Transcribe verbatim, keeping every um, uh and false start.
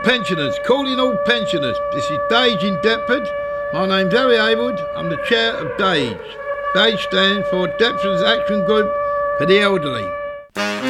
pensioners, calling all pensioners. This is DAGE in Deptford. My name's Harry Haywood. I'm the chair of DAGE. DAGE stands for Deptford's Action Group for the Elderly.